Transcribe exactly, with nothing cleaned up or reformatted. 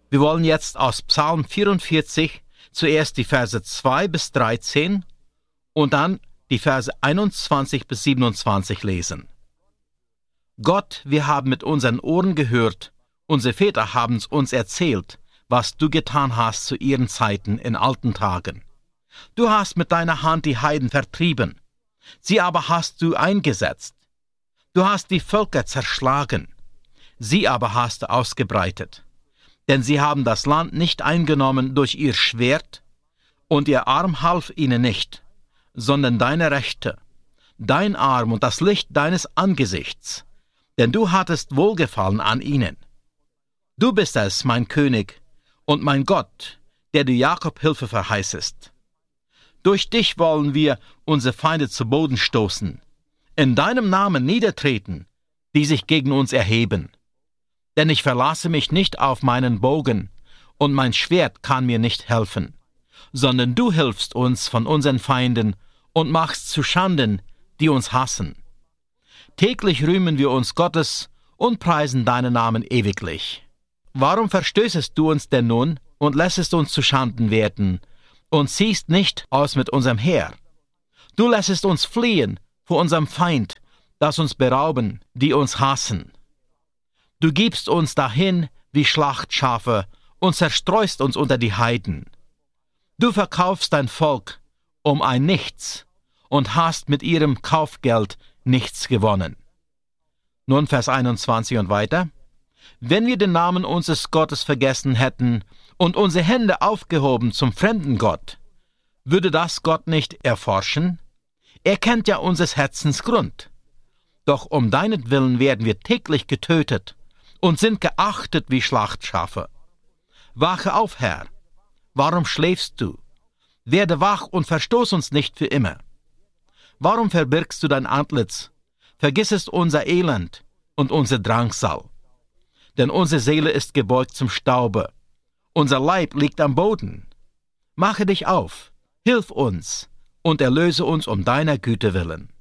Wir wollen jetzt aus Psalm vierundvierzig zuerst die Verse zwei bis dreizehn und dann die Verse einundzwanzig bis siebenundzwanzig lesen. Gott, wir haben mit unseren Ohren gehört, unsere Väter haben es uns erzählt, was du getan hast zu ihren Zeiten in alten Tagen. Du hast mit deiner Hand die Heiden vertrieben, sie aber hast du eingesetzt. Du hast die Völker zerschlagen, sie aber hast du ausgebreitet. Denn sie haben das Land nicht eingenommen durch ihr Schwert, und ihr Arm half ihnen nicht, sondern deine Rechte, dein Arm und das Licht deines Angesichts, denn du hattest Wohlgefallen an ihnen. Du bist es, mein König, und mein Gott, der du Jakob Hilfe verheißest. Durch dich wollen wir unsere Feinde zu Boden stoßen, in deinem Namen niedertreten, die sich gegen uns erheben. Denn ich verlasse mich nicht auf meinen Bogen, und mein Schwert kann mir nicht helfen, sondern du hilfst uns von unseren Feinden und machst zu Schanden, die uns hassen. Täglich rühmen wir uns Gottes und preisen deinen Namen ewiglich. Warum verstößest du uns denn nun und lässest uns zu Schanden werden und ziehst nicht aus mit unserem Heer? Du lässest uns fliehen vor unserem Feind, das uns berauben, die uns hassen. Du gibst uns dahin wie Schlachtschafe und zerstreust uns unter die Heiden. Du verkaufst dein Volk um ein Nichts und hast mit ihrem Kaufgeld nichts gewonnen. Nun Vers einundzwanzig und weiter. Wenn wir den Namen unseres Gottes vergessen hätten und unsere Hände aufgehoben zum fremden Gott, würde das Gott nicht erforschen? Er kennt ja unseres Herzens Grund. Doch um deinetwillen werden wir täglich getötet und sind geachtet wie Schlachtschafe. Wache auf, Herr. Warum schläfst du? Werde wach und verstoß uns nicht für immer. Warum verbirgst du dein Antlitz, vergissest unser Elend und unser Drangsal? Denn unsere Seele ist gebeugt zum Staube, unser Leib liegt am Boden. Mache dich auf, hilf uns und erlöse uns um deiner Güte willen.